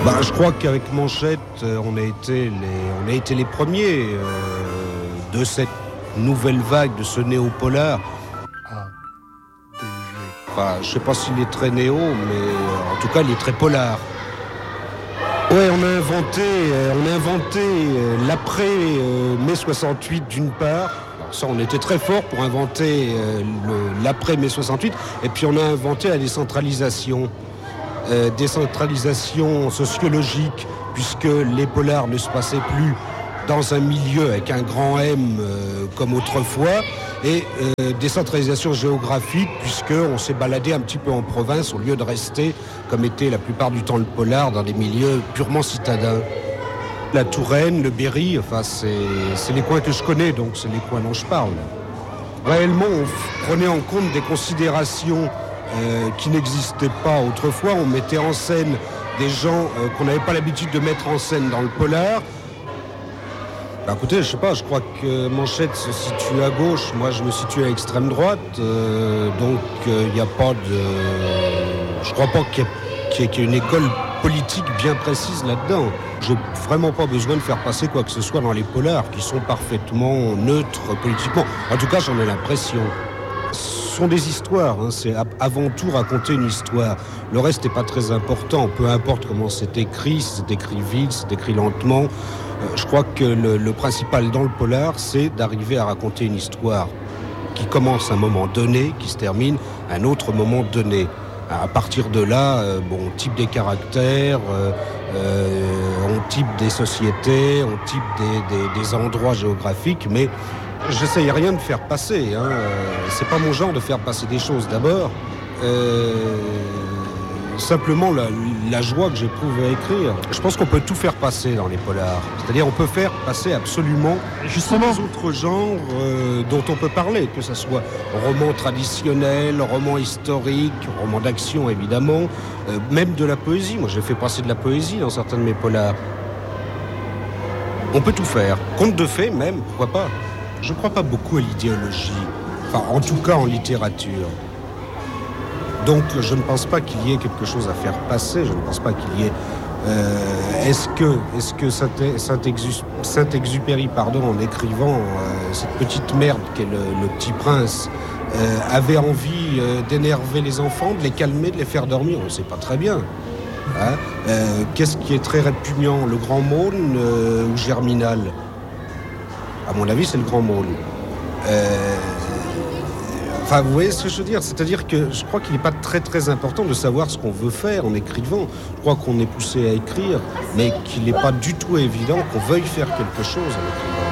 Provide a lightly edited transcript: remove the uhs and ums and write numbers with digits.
Je crois qu'avec Manchette, on a été les premiers de cette nouvelle vague, de ce néo-polar. Je sais pas s'il est très néo, mais en tout cas, il est très polar. Ouais, on a inventé l'après mai 68 d'une part. Alors ça, on était très fort pour inventer l'après mai 68. Et puis on a inventé la décentralisation. Décentralisation sociologique, puisque les polars ne se passaient plus dans un milieu avec un grand M comme autrefois, et décentralisation géographique, puisqu'on s'est baladé un petit peu en province au lieu de rester, comme était la plupart du temps le polar, dans des milieux purement citadins. La Touraine, le Berry, c'est les coins que je connais, donc c'est les coins dont je parle. Réellement, on prenait en compte des considérations qui n'existaient pas autrefois. On mettait en scène des gens qu'on n'avait pas l'habitude de mettre en scène dans le polar. Écoutez, je sais pas, je crois que Manchette se situe à gauche, moi je me situe à l'extrême droite, donc il n'y a pas de... Je crois pas qu'il y ait une école politique bien précise là-dedans. J'ai vraiment pas besoin de faire passer quoi que ce soit dans les polars, qui sont parfaitement neutres politiquement. En tout cas, j'en ai l'impression. Ce sont des histoires, c'est avant tout raconter une histoire. Le reste n'est pas très important, peu importe comment c'est écrit, si c'est écrit vite, si c'est écrit lentement. Je crois que le principal dans le polar, c'est d'arriver à raconter une histoire qui commence à un moment donné, qui se termine à un autre moment donné. À partir de là, on type des caractères, on type des sociétés, on type des endroits géographiques, mais j'essaye rien de faire passer. C'est pas mon genre de faire passer des choses. D'abord, simplement la joie que j'éprouve à écrire. Je pense qu'on peut tout faire passer dans les polars. C'est-à-dire on peut faire passer absolument justement tous les autres genres dont on peut parler, que ce soit roman traditionnel, roman historique, roman d'action évidemment, même de la poésie. Moi j'ai fait passer de la poésie dans certains de mes polars. On peut tout faire. Conte de fées même, pourquoi pas. Je ne crois pas beaucoup à l'idéologie, en tout cas en littérature. Donc je ne pense pas qu'il y ait quelque chose à faire passer, je ne pense pas qu'il y ait... Est-ce que Saint-Exupéry, en écrivant cette petite merde qu'est le Petit Prince, avait envie d'énerver les enfants, de les calmer, de les faire dormir? On ne sait pas très bien. Qu'est-ce qui est très répugnant, le Grand Maulne ou Germinal? À mon avis, c'est le Grand Maulne. Vous voyez ce que je veux dire? C'est-à-dire que je crois qu'il n'est pas très très important de savoir ce qu'on veut faire en écrivant. Je crois qu'on est poussé à écrire, mais qu'il n'est pas du tout évident qu'on veuille faire quelque chose en écrivant.